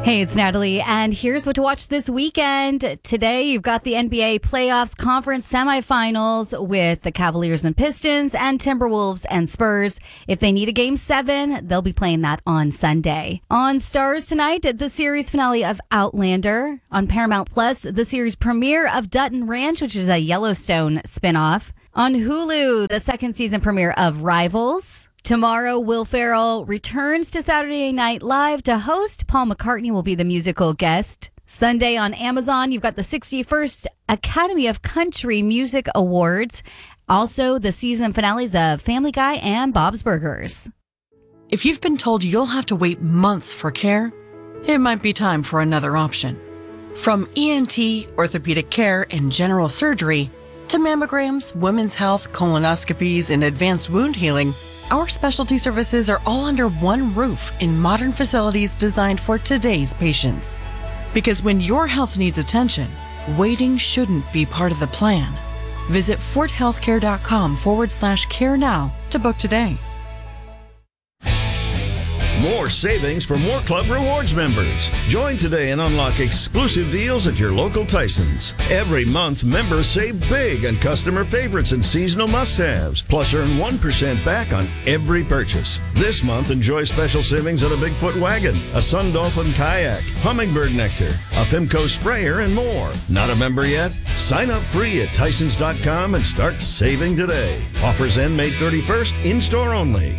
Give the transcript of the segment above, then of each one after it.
Hey, it's Natalie, and here's what to watch this weekend. Today, you've got the NBA playoffs conference semifinals with the Cavaliers and Pistons and Timberwolves and Spurs. If they need a game 7, they'll be playing that on Sunday. On Stars tonight, the series finale of Outlander. On Paramount Plus, the series premiere of Dutton Ranch, which is a Yellowstone spinoff. On Hulu, the second season premiere of Rivals. Tomorrow, Will Ferrell returns to Saturday Night Live to host. Paul McCartney will be the musical guest. Sunday on Amazon, you've got the 61st Academy of Country Music Awards. Also, the season finales of Family Guy and Bob's Burgers. If you've been told you'll have to wait months for care, it might be time for another option. From ENT, orthopedic care, and general surgery, to mammograms, women's health, colonoscopies, and advanced wound healing, our specialty services are all under one roof in modern facilities designed for today's patients. Because when your health needs attention, waiting shouldn't be part of the plan. Visit forthealthcare.com/care now to book today. More savings for more Club Rewards members. Join today and unlock exclusive deals at your local Tyson's. Every month, members save big on customer favorites and seasonal must-haves. Plus, earn 1% back on every purchase. This month, enjoy special savings on a Bigfoot wagon, a Sun Dolphin kayak, hummingbird nectar, a Fimco sprayer, and more. Not a member yet? Sign up free at Tysons.com and start saving today. Offers end May 31st, in-store only.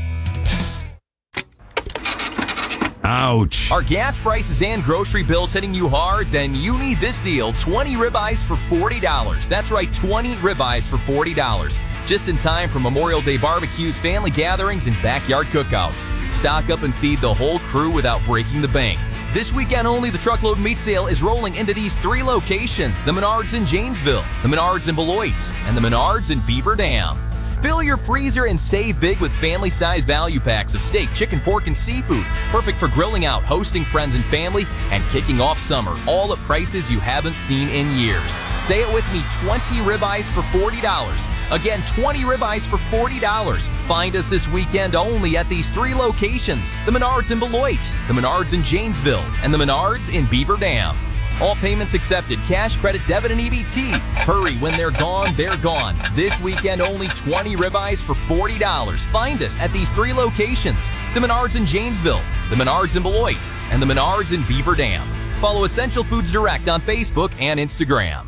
Ouch. Are gas prices and grocery bills hitting you hard? Then you need this deal, 20 ribeyes for $40. That's right, 20 ribeyes for $40. Just in time for Memorial Day barbecues, family gatherings, and backyard cookouts. Stock up and feed the whole crew without breaking the bank. This weekend only, the truckload meat sale is rolling into these 3 locations: the Menards in Janesville, the Menards in Beloit, and the Menards in Beaver Dam. Fill your freezer and save big with family-sized value packs of steak, chicken, pork, and seafood. Perfect for grilling out, hosting friends and family, and kicking off summer. All at prices you haven't seen in years. Say it with me, 20 ribeyes for $40. Again, 20 ribeyes for $40. Find us this weekend only at these 3 locations: the Menards in Beloit, the Menards in Janesville, and the Menards in Beaver Dam. All payments accepted, cash, credit, debit, and EBT. Hurry, when they're gone, they're gone. This weekend, only 20 ribeyes for $40. Find us at these 3 locations: the Menards in Janesville, the Menards in Beloit, and the Menards in Beaver Dam. Follow Essential Foods Direct on Facebook and Instagram.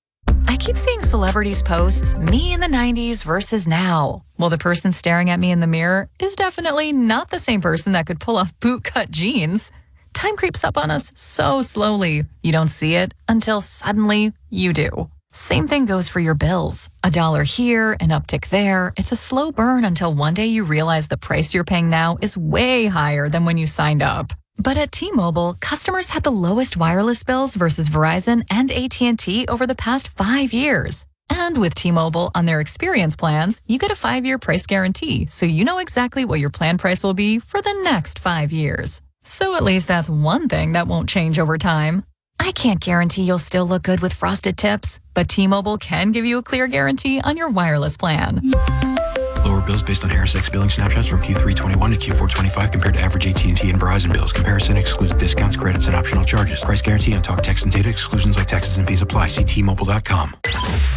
I keep seeing celebrities post me in the 90s versus now. Well, the person staring at me in the mirror is definitely not the same person that could pull off bootcut jeans. Time creeps up on us so slowly. You don't see it until suddenly you do. Same thing goes for your bills. $1 here, an uptick there. It's a slow burn until one day you realize the price you're paying now is way higher than when you signed up. But at T-Mobile, customers had the lowest wireless bills versus Verizon and AT&T over the past 5 years. And with T-Mobile on their experience plans, you get a 5-year price guarantee, so you know exactly what your plan price will be for the next 5 years. So at least that's one thing that won't change over time. I can't guarantee you'll still look good with frosted tips, but T-Mobile can give you a clear guarantee on your wireless plan. Lower bills based on HarrisX billing snapshots from Q321 to Q425 compared to average AT&T and Verizon bills. Comparison excludes discounts, credits, and optional charges. Price guarantee on talk, text, and data exclusions like taxes and fees apply. See T-Mobile.com.